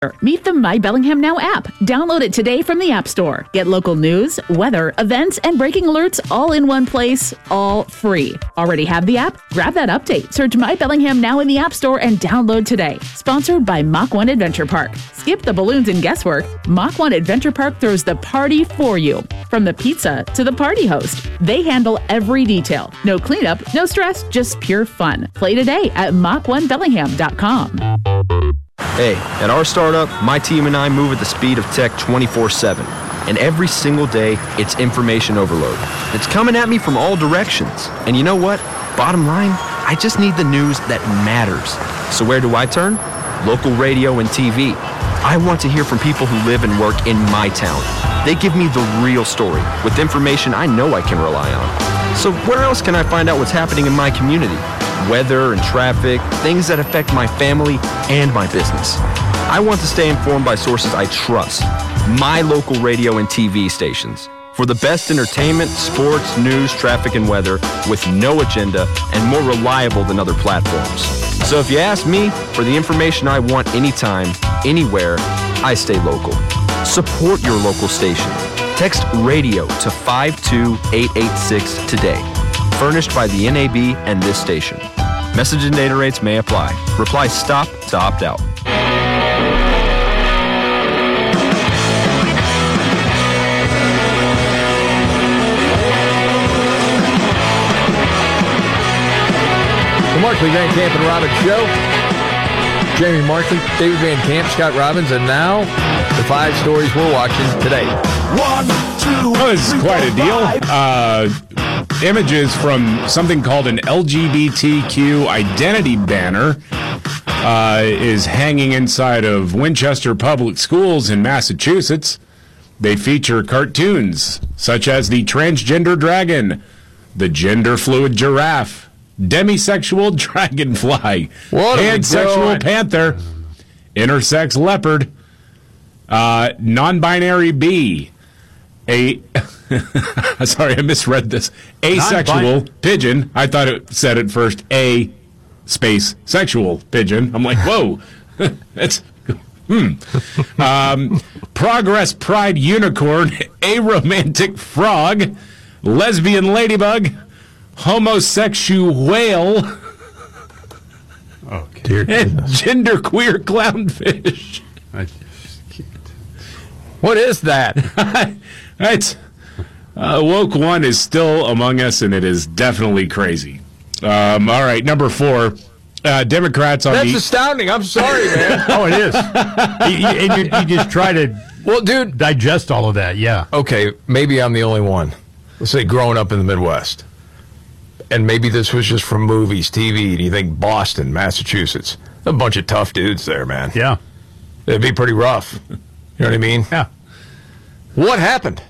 Meet the My Bellingham Now app. Download it today from the App Store. Get local news, weather, events, and breaking alerts all in one place, all free. Already have the app? Grab that update. Search My Bellingham Now in the App Store and download today. Sponsored by Mach 1 Adventure Park. Skip the balloons and guesswork. Mach 1 Adventure Park throws the party for you. From the pizza to the party host, they handle every detail. No cleanup, no stress, just pure fun. Play today at Mach1Bellingham.com. Hey, at our startup, my team and I move at the speed of tech 24/7. And every single day, it's information overload. It's coming at me from all directions. And you know what? Bottom line, I just need the news that matters. So where do I turn? Local radio and TV. I want to hear from people who live and work in my town. They give me the real story with information I know I can rely on. So where else can I find out what's happening in my community? Weather and traffic, things that affect my family and my business. I want to stay informed by sources I trust. My local radio and TV stations. For the best entertainment, sports, news, traffic, and weather with no agenda and more reliable than other platforms. So if you ask me for the information I want anytime, anywhere, I stay local. Support your local station. Text radio to 52886 today. Furnished by the NAB and this station. Message and data rates may apply. Reply STOP to opt out. The Markley, Van Camp, and Robbins Show. Jamie Markley, David Van Camp, Scott Robbins, and now the 5 stories we're watching today. 1, 2, well, this is quite a deal. Images from something called an LGBTQ identity banner is hanging inside of Winchester Public Schools in Massachusetts. They feature cartoons such as the transgender dragon, the gender-fluid giraffe, demisexual dragonfly, pansexual panther, intersex leopard, non-binary bee, sorry, I misread this. Asexual pigeon. I thought it said at first a space sexual pigeon. I'm like, whoa, that's Progress Pride unicorn, aromantic frog, lesbian ladybug, homosexual whale, Dear and genderqueer clownfish. I just can't. What is that? It's woke one is still among us, and it is definitely crazy. All right, number 4. Democrats on That's astounding. I'm sorry, man. Oh, it is. You just try to digest all of that, yeah. Okay, maybe I'm the only one. Let's say growing up in the Midwest. And maybe this was just from movies, TV, and you think Boston, Massachusetts. A bunch of tough dudes there, man. Yeah. It'd be pretty rough. You know what I mean? Yeah. What happened?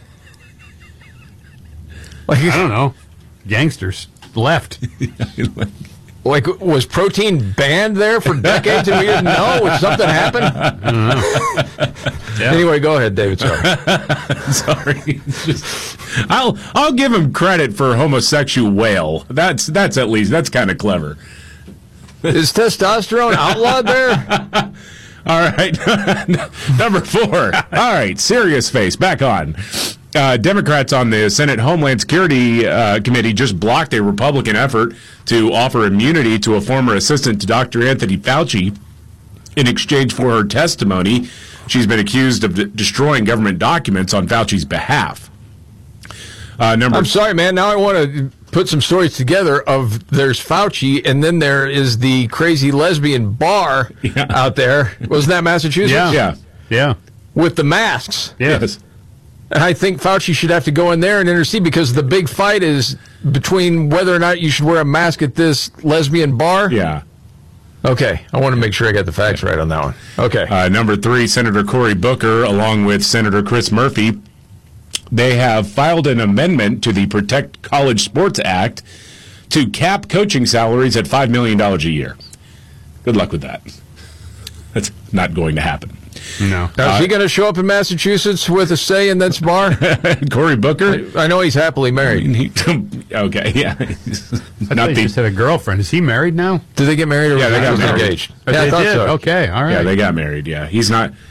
I don't know. Gangsters left. Like, was protein banned there for decades and we didn't know? Something happened? I don't know. Yeah. Anyway, go ahead, David. Sorry. I'll give him credit for homosexual whale. That's at least, that's kind of clever. Is testosterone outlawed there? All right. Number 4. All right. Serious face. Back on. Democrats on the Senate Homeland Security Committee just blocked a Republican effort to offer immunity to a former assistant to Dr. Anthony Fauci in exchange for her testimony. She's been accused of destroying government documents on Fauci's behalf. I'm sorry, man. Now I want to put some stories together of there's Fauci, and then there is the crazy lesbian bar out there. Wasn't that Massachusetts? Yeah. With the masks. Yes. And I think Fauci should have to go in there and intercede because the big fight is between whether or not you should wear a mask at this lesbian bar. Yeah. Okay. I want to make sure I got the facts right on that one. Okay. Number 3, Senator Cory Booker, along with Senator Chris Murphy, they have filed an amendment to the Protect College Sports Act to cap coaching salaries at $5 million a year. Good luck with that. That's not going to happen. No. Now, is he going to show up in Massachusetts with a say in this bar? Cory Booker? I know he's happily married. Okay, yeah. He just had a girlfriend. Is he married now? Did they get married or they got married. engaged? Yeah, I thought did. so. Okay, all right. Yeah, they got married, yeah. He's not